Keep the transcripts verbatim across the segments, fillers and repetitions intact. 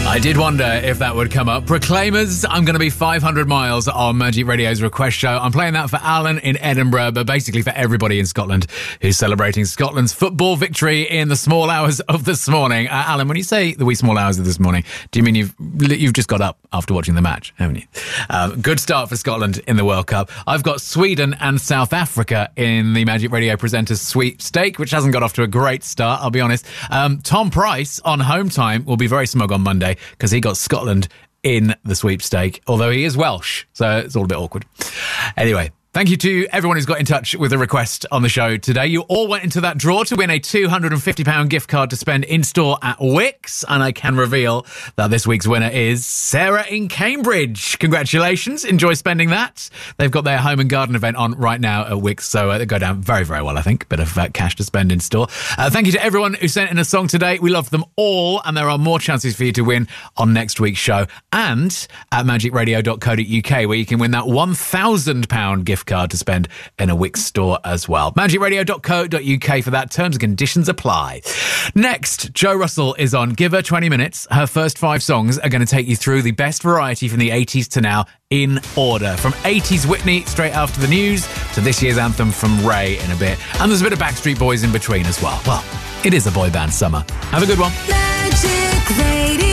I did wonder if that would come up. Proclaimers, I'm going to be five hundred miles on Magic Radio's request show. I'm playing that for Alan in Edinburgh, but basically for everybody in Scotland who's celebrating Scotland's football victory in the small hours of this morning. Uh, Alan, when you say the wee small hours of this morning, do you mean you've you've just got up after watching the match, haven't you? Um, good start for Scotland in the World Cup. I've got Sweden and South Africa in the Magic Radio Presenters sweepstake, which hasn't got off to a great start, I'll be honest. Um, Tom Price on Home Time will be very smug on Monday because he got Scotland in the sweepstake, although he is Welsh, so it's all a bit awkward. Anyway, thank you to everyone who's got in touch with a request on the show today. You all went into that draw to win a two hundred fifty pounds gift card to spend in-store at Wickes, and I can reveal that this week's winner is Sarah in Cambridge. Congratulations. Enjoy spending that. They've got their home and garden event on right now at Wickes, so uh, they go down very, very well, I think. Bit of uh, cash to spend in store. Uh, thank you to everyone who sent in a song today. We love them all, and there are more chances for you to win on next week's show and at magic radio dot co dot uk, where you can win that one thousand pounds gift card to spend in a Wickes store as well. magic radio dot co dot uk for that. Terms and conditions apply. Next, Joe Russell is on. Give her twenty minutes. Her first five songs are going to take you through the best variety from the eighties to now in order. From eighties Whitney straight after the news to this year's anthem from Ray in a bit. And there's a bit of Backstreet Boys in between as well. Well, it is a boy band summer. Have a good one. Magic Radio.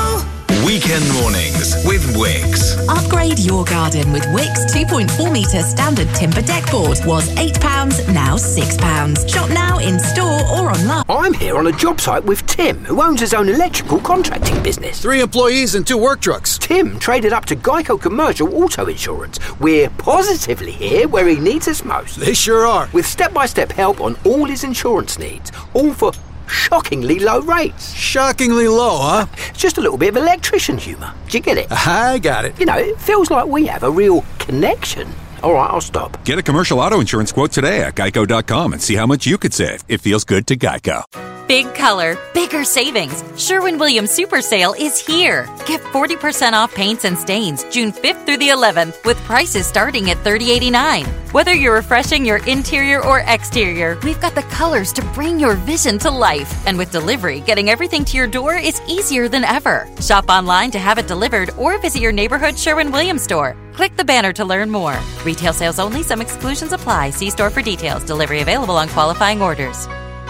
Weekend mornings with Wickes. Upgrade your garden with Wickes two point four metre standard timber deck board. Was eight pounds, now six pounds. Shop now in store or online. I'm here on a job site with Tim, who owns his own electrical contracting business. Three employees and two work trucks. Tim traded up to Geico Commercial Auto Insurance. We're positively here where he needs us most. They sure are. With step-by-step help on all his insurance needs. All for shockingly low rates. Shockingly low, huh? Just a little bit of electrician humour. Do you get it? I got it. You know, it feels like we have a real connection. All right, I'll stop. Get a commercial auto insurance quote today at geico dot com and see how much you could save. It feels good to Geico. Big color, bigger savings. Sherwin-Williams Super Sale is here. Get forty percent off paints and stains June fifth through the eleventh with prices starting at thirty dollars and eighty-nine cents. Whether you're refreshing your interior or exterior, we've got the colors to bring your vision to life. And with delivery, getting everything to your door is easier than ever. Shop online to have it delivered or visit your neighborhood Sherwin-Williams store. Click the banner to learn more. Retail sales only. Some exclusions apply. See store for details. Delivery available on qualifying orders.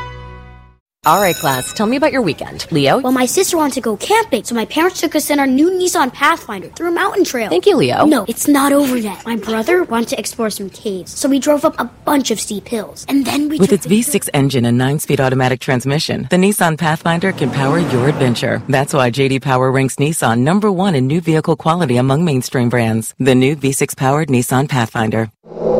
All right, class, tell me about your weekend. Leo? Well, my sister wanted to go camping, so my parents took us in our new Nissan Pathfinder through a mountain trail. Thank you, Leo. No, it's not over yet. My brother wanted to explore some caves, so we drove up a bunch of steep hills. And then we With its V six engine and nine-speed automatic transmission, the Nissan Pathfinder can power your adventure. That's why J D Power ranks Nissan number one in new vehicle quality among mainstream brands. The new V six-powered Nissan Pathfinder.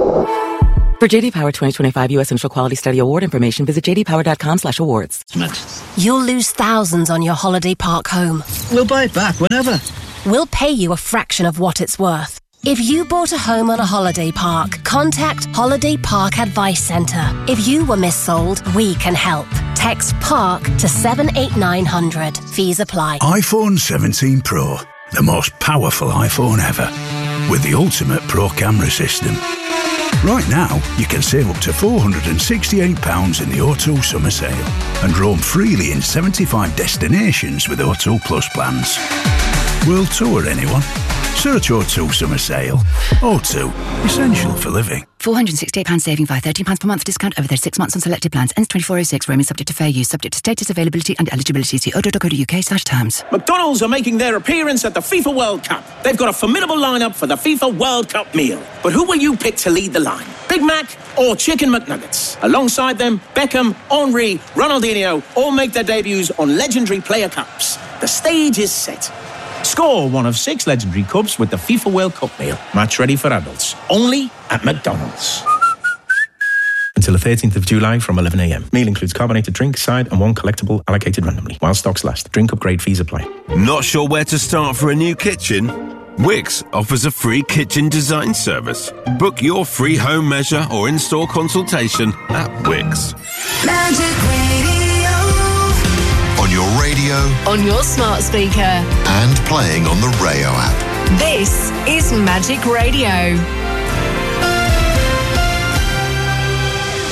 For J D Power twenty twenty-five U S Initial Quality Study Award information, visit j d power dot com slash awards. You'll lose thousands on your holiday park home. We'll buy it back whenever. We'll pay you a fraction of what it's worth. If you bought a home on a holiday park, contact Holiday Park Advice Centre. If you were missold, we can help. Text PARK to seven eight nine hundred. Fees apply. iPhone seventeen Pro, the most powerful iPhone ever, with the ultimate Pro camera system. Right now, you can save up to four hundred sixty-eight pounds in the O two summer sale and roam freely in seventy-five destinations with O two Plus plans. World tour, anyone? Search O two summer sale. O two, essential for living. four hundred sixty-eight pounds saving via thirteen pounds per month discount over thirty-six months on selected plans. Ends twenty-four oh six. Roaming subject to fair use. Subject to status, availability and eligibility. See o two dot co dot uk slash terms. McDonald's are making their appearance at the FIFA World Cup. They've got a formidable lineup for the FIFA World Cup meal. But who will you pick to lead the line? Big Mac or Chicken McNuggets? Alongside them, Beckham, Henry, Ronaldinho all make their debuts on legendary player cups. The stage is set. Score one of six legendary cups with the FIFA World Cup meal. Match ready for adults. Only at McDonald's. Until the thirteenth of July from eleven a.m. Meal includes carbonated drink, side and one collectible allocated randomly. While stocks last. Drink upgrade fees apply. Not sure where to start for a new kitchen? Wickes offers a free kitchen design service. Book your free home measure or in-store consultation at Wickes. Magic Radio. On your radio. On your smart speaker. And playing on the Rayo app. This is Magic Radio.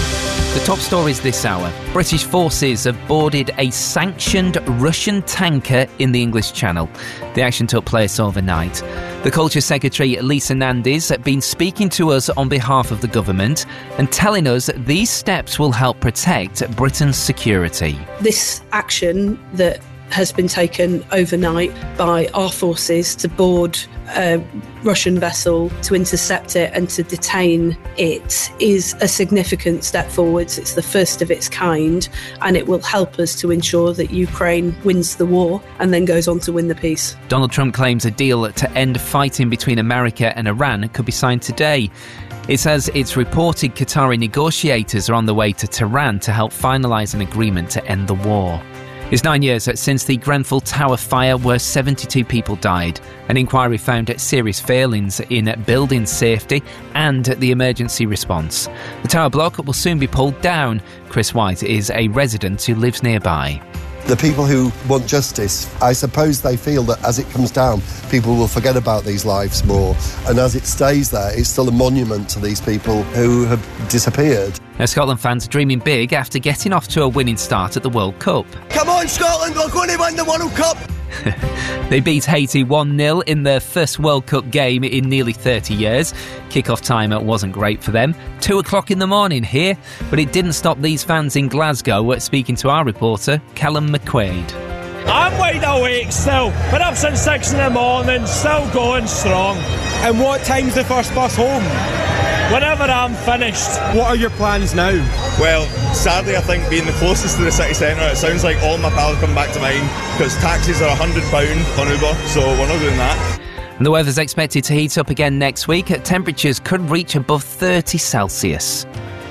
The top stories this hour. British forces have boarded a sanctioned Russian tanker in the English Channel. The action took place overnight. The Culture Secretary Lisa Nandes has been speaking to us on behalf of the government and telling us these steps will help protect Britain's security. This action that has been taken overnight by our forces to board a Russian vessel, to intercept it and to detain it, is a significant step forwards. It's the first of its kind, and it will help us to ensure that Ukraine wins the war and then goes on to win the peace. Donald Trump claims a deal to end fighting between America and Iran could be signed today. It says it's reported Qatari negotiators are on the way to Tehran to help finalise an agreement to end the war. It's nine years since the Grenfell Tower fire where seventy-two people died. An inquiry found serious failings in building safety and the emergency response. The tower block will soon be pulled down. Chris White is a resident who lives nearby. The people who want justice, I suppose they feel that as it comes down, people will forget about these lives more. And as it stays there, it's still a monument to these people who have disappeared. Now, Scotland fans are dreaming big after getting off to a winning start at the World Cup. Come on, Scotland, we're going to win the World Cup! They beat Haiti one nil in their first World Cup game in nearly thirty years. Kick-off time wasn't great for them. Two o'clock in the morning here, but it didn't stop these fans in Glasgow speaking to our reporter, Callum McQuaid. I'm wide awake still. Been up since six in the morning, still going strong. And what time's the first bus home? Whenever I'm finished. What are your plans now? Well, sadly I think being the closest to the city centre, it sounds like all my pals come back to mine because taxis are one hundred pounds on Uber, so we're not doing that. And the weather's expected to heat up again next week. Temperatures could reach above thirty Celsius.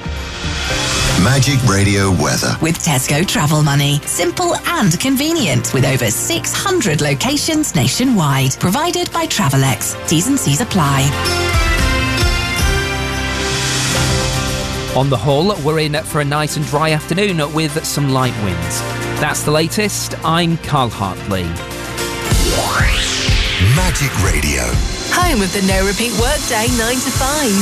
Magic Radio weather. With Tesco Travel Money. Simple and convenient with over six hundred locations nationwide. Provided by Travelex. T's and C's apply. On the whole, we're in for a nice and dry afternoon with some light winds. That's the latest. I'm Carl Hartley. Magic Radio. Home of the no repeat workday nine to five.